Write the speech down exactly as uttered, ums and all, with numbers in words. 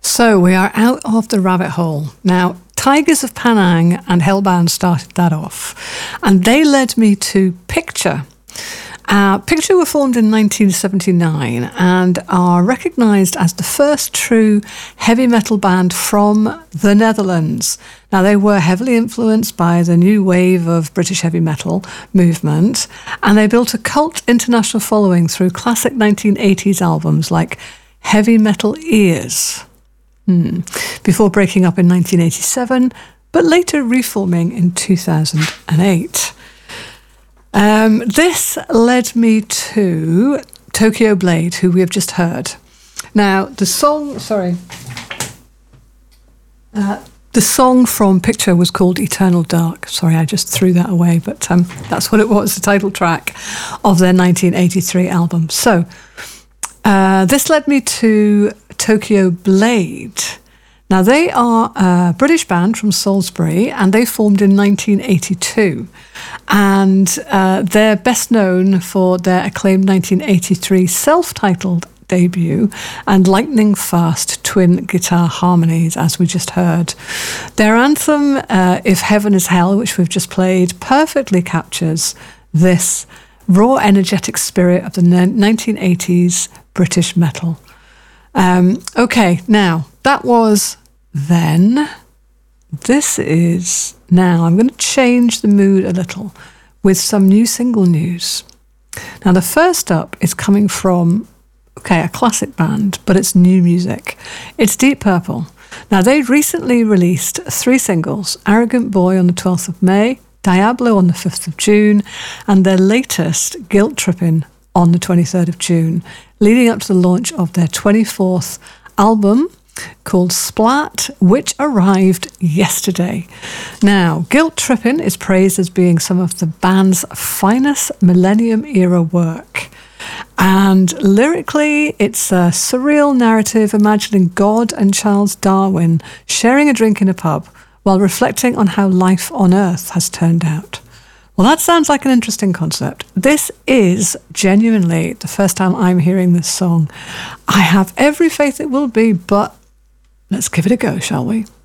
So we are out of the rabbit hole. Now, Tigers of Penang and Hellbound started that off, and they led me to Picture. Uh, Picture were formed in nineteen seventy-nine and are recognised as the first true heavy metal band from the Netherlands. Now, they were heavily influenced by the new wave of British heavy metal movement, and they built a cult international following through classic nineteen eighties albums like Heavy Metal Ears, hmm. before breaking up in nineteen eighty-seven, but later reforming in two thousand eight. Um, this led me to Tokyo Blade, who we have just heard. Now, the song, sorry, uh, the song from Picture was called Eternal Dark. Sorry, I just threw that away, but um, that's what it was, the title track of their nineteen eighty-three album. So, uh, this led me to Tokyo Blade. Now, they are a British band from Salisbury, and they formed in nineteen eighty-two. And uh, they're best known for their acclaimed nineteen eighty-three self-titled debut and lightning-fast twin guitar harmonies, as we just heard. Their anthem, uh, If Heaven is Hell, which we've just played, perfectly captures this raw, energetic spirit of the nineteen eighties British metal. Um, okay, now, that was then. This is now. I'm going to change the mood a little with some new single news. Now, the first up is coming from, okay, a classic band, but it's new music. It's Deep Purple. Now, they recently released three singles, Arrogant Boy on the twelfth of May, Diablo on the fifth of June, and their latest, Guilt Trippin', on the twenty-third of June, leading up to the launch of their twenty-fourth album, called Splat, which arrived yesterday. Now, Guilt Trippin' is praised as being some of the band's finest millennium-era work. And lyrically, it's a surreal narrative imagining God and Charles Darwin sharing a drink in a pub while reflecting on how life on Earth has turned out. Well, that sounds like an interesting concept. This is genuinely the first time I'm hearing this song. I have every faith it will be, but let's give it a go, shall we?